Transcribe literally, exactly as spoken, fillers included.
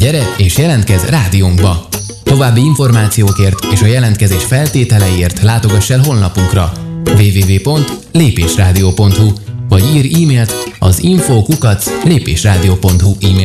Gyere és jelentkezz rádiónkba! További információkért és a jelentkezés feltételeiért látogass el honlapunkra double-u double-u double-u pont lépésrádió pont hu vagy írj e-mailt az info kukac lépésrádió pont hu e-mail